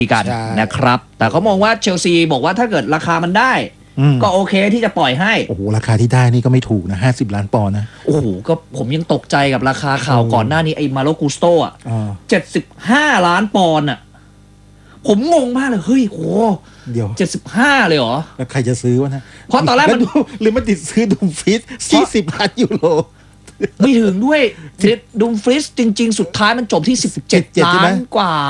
กันนะครับแต่เขามองว่าเชลซีบอกว่าถ้าเกิดราคามันได้ก็โอเคที่จะปล่อยให้โอ้โหราคาที่ได้นี่ก็ไม่ถูกนะ50 ล้านปอนด์นะโอ้โหก็ผมยังตกใจกับราคาข่าวก่อนหน้านี้ไอ้มาโลกุสโตอ่ะ75 ล้านปอนด์อ่ะผมงงมากเลยเฮ้ยโหเดี๋ยว 75เลยเหรอแล้วใครจะซื้อวะนะเพราะตอนแรกมันหรือมันติดซื้อดูฟิต40 ล้านยูโรไม่ถึงด้วยดูมฟริสจริงๆสุดท้ายมันจบที่17 ล้านกว่า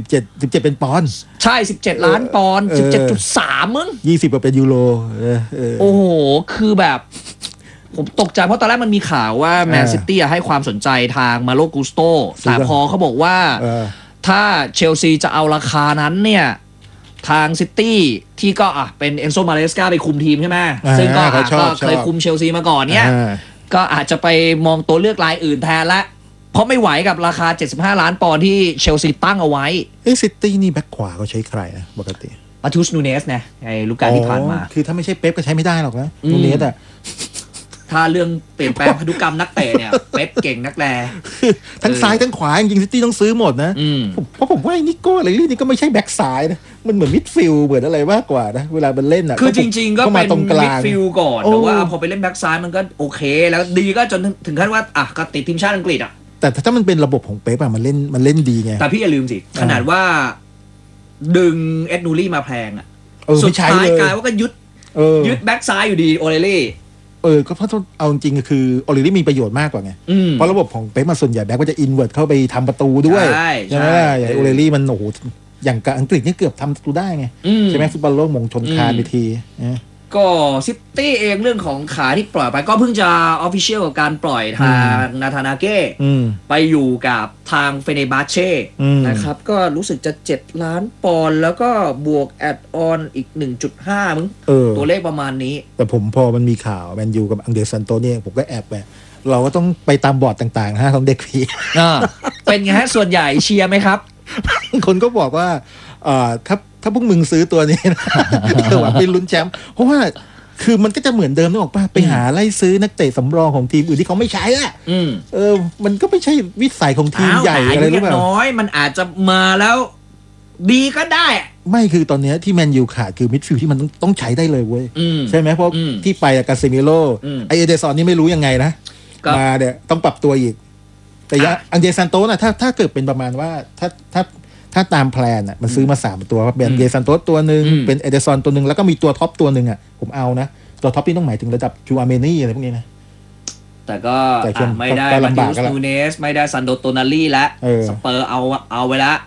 17เป็นปอนด์ใช่17 ล้านปอนด์ 17.3 มึง 20เป็นยูโรโอ้โหคือแบบผมตกใจเพราะตอนแรกมันมีข่าวว่าแมนซิตี้ให้ความสนใจทางมาโลกุสโตแต่พอเขาบอกว่าถ้าเชลซีจะเอาราคานั้นเนี่ยทางซิตี้ที่ก็เป็นเอนโซมาเลสกาไปคุมทีมใช่ไหมซึ่งก็เคยคุมเชลซีมาก่อนเนี่ยก็อาจจะไปมองตัวเลือกรายอื่นแทนละเพราะไม่ไหวกับราคา75 ล้านปอนด์ที่เชลซีตั้งเอาไว้ซิตี้นี่แบ็คขวาเขาใช้ใครนะปกติมาทูสนูเนสนะไอ้ลูกการที่ผ่านมาคือถ้าไม่ใช่เป๊ปก็ใช้ไม่ได้หรอกนะนูเนสอ่ะถ้าเรื่องเปลี่ยนแปลงพันธุกรรมนักเตะเนี่ยเป๊ปเก่งนักแลทั้งซ้ายทั้งขวาจริงๆซิตี้ต้องซื้อหมดนะเพราะผมว่านิโก้อะไรนี่ก็ไม่ใช่แบ็คซ้ายนะมันเหมือนมิดฟิลด์เหมือนอะไรมากกว่านะเวลามันเล่นอ่ะคือจริงๆก็เป็นมิดฟิลด์ก่อนแต่ว่าพอไปเล่นแบ็คซ้ายมันก็โอเคแล้วดีก็จนถึงขั้นว่าก็ติดทีมชาติอังกฤษอ่ะแต่ถ้ามันเป็นระบบของเป๊ปมันเล่นดีไงแต่พี่อย่าลืมสิขนาดว่าดึงเอ็ดนูรี่มาแพงอ่ะสุดท้ายกลายว่าก็ยึดแบ็คซ้ายอยู่ดีโอเลเล่ก็เพราะเอาจริงๆคือโอลิลี่มีประโยชน์มากกว่าไงเพราะระบบของเป๊ปมาส่วนใหญ่แบ็คก็จะอินเวิร์ตเข้าไปทำประตูด้วยใช่ไหมอย่างโอลิลี่มันโอ้โหอย่างกับอังกฤษนี่เกือบทำประตูได้ไงใช่ไหมฟุตบอลโลกมงชนคานไปทีก็ซิตี้เองเรื่องของขาที่ปล่อยไปก็เพิ่งจะออฟฟิเชียลกับการปล่อยทางนาธานาเก้ไปอยู่กับทางเฟเนบาเช่นะครับก็รู้สึกจะ7 ล้านปอนด์แล้วก็บวกแอดออนอีก 1.5 มึงตัวเลขประมาณนี้แต่ผมพอมันมีข่าวแมนยูกับอังเดรซันโตเนี่ยผมก็แอบไปเราก็ต้องไปตามบอร์ดต่างๆนะของเด็กผีเป็นไงฮะส่วนใหญ่เชียร์ไหมครับคนก็บอกว่าถ้าพวกมึงซื้อตัวนี้นะจะหวังเป็นลุ้นแชมป์เพราะว่าคือมันก็จะเหมือนเดิมนึกออกป่ะไปหาไล่ซื้อนักเตะสำรองของทีมอื่นที่เขาไม่ใช้อ่ะมันก็ไม่ใช่วิสัยของทีมใหญ่อะไรหรือเปล่าน้อยมันอาจจะมาแล้วดีก็ได้ไม่คือตอนนี้ที่แมนยูขาดคือมิดฟิลด์ที่มันต้องใช้ได้เลยเว้ยใช่ไหมเพราะที่ไปกับกาเซมิโร่ไอเอเดซอนนี่ไม่รู้ยังไงนะมาเนี่ยต้องปรับตัวอีกแต่อังเดรซันโตสถ้าเกิดเป็นประมาณว่าถ้าตามแพลนอ่ะมันซื้อมา3 ตัวเป็นเดซันโตสตัวหนึ่งเป็นเอเดซอนตัวหนึ่งแล้วก็มีตัวท็อปตัวหนึ่งอ่ะผมเอานะตัวท็อปนี่ต้องหมายถึงระดับจูอาเมนี่อะไรพวกนี้นะแต่ก็ไม่ได้มาดิวสนูเนสไม่ได้ซันโดโตนาลี่แล้วสเปอร์เอาไว้ละ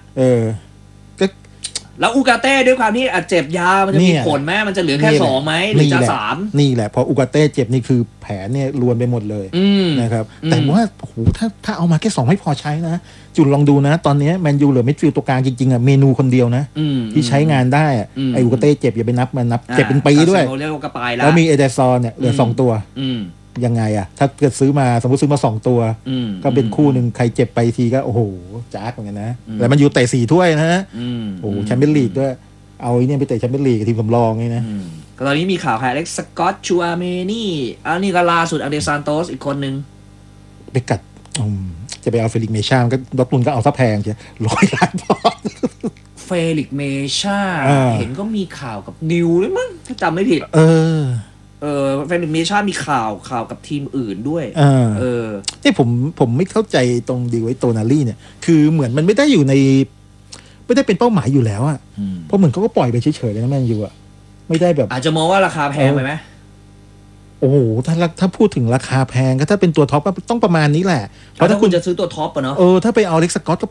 แล้วอูกาเต้ด้วยความที่เจ็บยามันจะมีผลไหมมันจะเหลือแค่2ไหมหรือจะ3 นี่แหละพออูกาเต้เจ็บนี่คือแผลเนี่ยรวนไปหมดเลยนะครับแต่ว่าโอ้โหถ้าเอามาแค่2ไม่พอใช้นะจุนลองดูนะตอนนี้แมนยูเหลือมิดฟิลด์ตัวกลางจริงๆอ่ะเมนูคนเดียวนะที่ใช้งานได้ไออูกาเต้เจ็บอย่าไปนับมันนับเจ็บเป็นปีด้วยแล้วมีเอเดซอนเนี่ยเหลือ2 ตัวยังไงอ่ะถ้าเกิดซื้อมาสมมติซื้อมา2 ตัวก็เป็นคู่หนึ่งใครเจ็บไปทีก็โอ้โหจ้าเหมือนกันนะแล้วมันอยู่เตะ4 ถ้วยนะโอ้แชมเปี้ยนลีกด้วยเอาไอ้เนี่ยไปเตะแชมเปี้ยนลีกกับทีมสำรองนี่นะก็ตอนนี้มีข่าวใครอเล็กซ์สกอตชูอาเมนี่อันนี้ก็ล่าสุดอังเดรซันโตสอีกคนนึงไปกัดจะไปเอาเฟลิกเมชามันก็ดอทมุนก็เอาซะแพงใช่100 ล้านปอนด์เฟลิกเมชาเห็นก็มีข่าวกับนิวด้วยมั้งถ้าจำไม่ผิดเฟลิกเมชามีข่าวกับทีมอื่นด้วยที่ผมไม่เข้าใจตรงดีไว้โตนาลี่เนี่ยคือเหมือนมันไม่ได้อยู่ในไม่ได้เป็นเป้าหมายอยู่แล้วอ่ะเพราะเหมือนเขาก็ปล่อยไปเฉยๆเลยนะแมนยูอ่ะไม่ได้แบบอาจจะมองว่าราคาแพงไปไหมโอ้โหถ้าพูดถึงราคาแพงก็ถ้าเป็นตัวท็อปก็ต้องประมาณนี้แหละเพราะถ้าคุณจะซื้อตัวท็อปอะเนาะถ้าไปเอาเล็กสกอตก็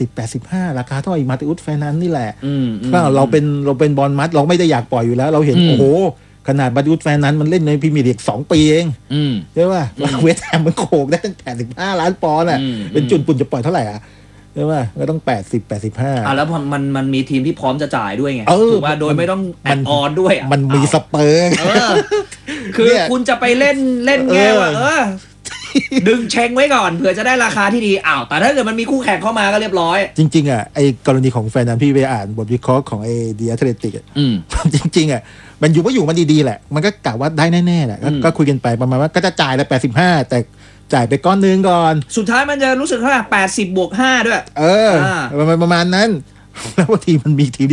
80-85ราคาเท่าไอ้มาติอุสเฟนันนี่แหละถ้าเราเป็นบอลมัดเราไม่ได้อยากปล่อยอยู่แล้วเราเห็นโอ้โหขนาดมาติอุสเฟนันมันเล่นในพรีเมียร์ลีก2 ปีเองใช่ป่ะเวสต์แฮมมันโขกได้ตั้ง85 ล้านปอนด์อ่ะเป็นจุนปุ่นจะปล่อยเท่าไหร่อ่ะใช่ป่ะก็ต้อง80-85 แล้วมันมีทีมที่พร้อมจะจ่ายด้วยไงถูกว่าโดยไม่ต้องแอดออนด้วยมันมีสเปอร์คือคุณจะไปเล่นแง่ว่าดึงเชงไว้ก่อนเผื่อจะได้ราคาที่ดีแต่ถ้าเกิดมันมีคู่แข่งเข้ามาก็เรียบร้อยจริงๆอ่ะไอ้กรณีของแฟนนั้นพี่ไปอ่านบทวิเคราะห์ของไอ้ดีแอตเลติกจริงๆอ่ะมันอยู่มันดีๆแหละมันก็กะว่าได้แน่ๆแหละก็คุยกันไปประมาณว่าก็จะจ่ายละ85แต่จ่ายไปก้อนนึงก่อนสุดท้ายมันจะรู้สึกเท่าไหร่80+5ด้วยประมาณนั้นแล้วบางทีมันมีทีม